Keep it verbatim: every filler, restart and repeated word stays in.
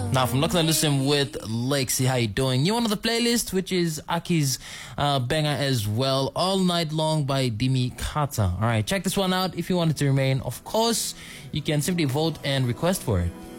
Now from Lockdown Listen with Lexi, how you doing? New one on the playlist, which is Aki's uh, banger as well, All Night Long by Dimi Kata. All right, check this one out if you want it to remain. Of course, you can simply vote and request for it.